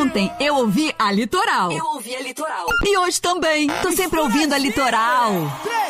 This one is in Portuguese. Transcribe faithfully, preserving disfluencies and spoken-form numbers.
Ontem eu ouvi a Litoral. Eu ouvi a Litoral. E hoje também. Tô sempre ouvindo a Litoral. três